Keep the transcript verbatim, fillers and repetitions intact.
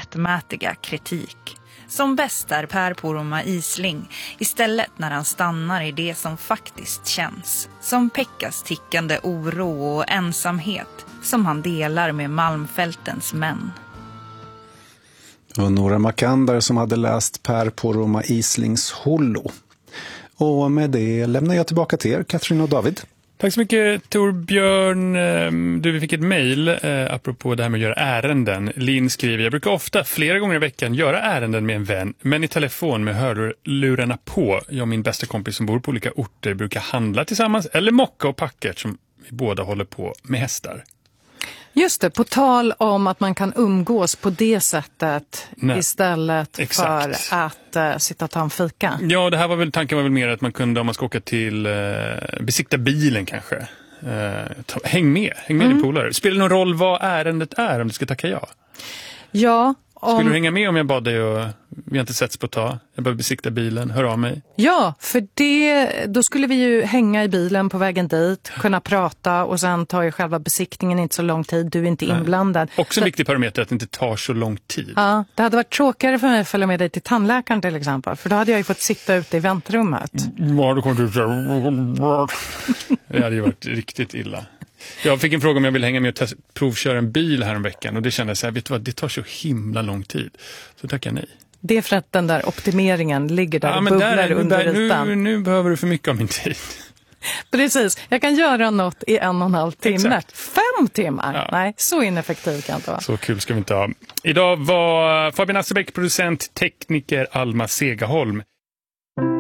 orättmätiga kritik. Som bäst är Per Poromaa isling, istället när han stannar i det som faktiskt känns. Som Pekkas tickande oro och ensamhet som han delar med Malmfältens män. Och Nora Makander som hade läst Per Poromaa islings Hollo. Och med det lämnar jag tillbaka till er, Katrin och David. Tack så mycket, Torbjörn. Du, vi fick ett mejl eh, apropå det här med att göra ärenden. Linn skriver, jag brukar ofta flera gånger i veckan göra ärenden med en vän, men i telefon med hörlurarna på. Jag och min bästa kompis som bor på olika orter brukar handla tillsammans eller mocka och packa eftersom vi båda håller på med hästar. Just det, på tal om att man kan umgås på det sättet. Nej. Istället Exakt. för att uh, sitta och ta en fika. Ja, det här var väl, tanken var väl mer att man kunde, om man ska åka till uh, besikta bilen kanske. Uh, ta, häng med, häng med mm. din polare. Spelar det någon roll vad ärendet är om du ska tacka ja? Ja. Om... Skulle du hänga med om jag bad dig och vi har inte setts på ett tag? Jag behöver besikta bilen, hör av mig. Ja, för det, då skulle vi ju hänga i bilen på vägen dit, kunna prata och sen tar ju själva besiktningen inte så lång tid, du är inte inblandad. Nej. Också en så... viktig parameter att det inte tar så lång tid. Ja, det hade varit tråkigare för mig att följa med dig till tandläkaren till exempel, för då hade jag ju fått sitta ute i väntrummet. Ja, då kom du så... Det hade ju varit riktigt illa. Jag fick en fråga om jag vill hänga med och test- provköra en bil här en veckan och det kände jag så här, vet du vad, det tar så himla lång tid. Så tackar jag nej. Det är för att den där optimeringen ligger där ja, och men bubblar där, under där, ytan. Nu, nu behöver du för mycket av min tid. Precis, jag kan göra något i en och en halv timme. Exakt. Fem timmar? Ja. Nej, så ineffektiv kan inte vara. Så kul ska vi inte ha. Idag var Fabian Asserbäck producent, tekniker Alma Segaholm.